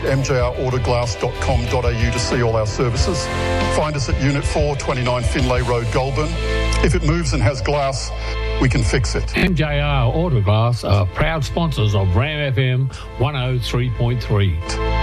mjrautoglass.com.au to see all our services. Find us at Unit 4, 29 Finlay Road, Goulburn. If it moves and has glass, we can fix it. MJR Autoglass are proud sponsors of RAM FM 103.3.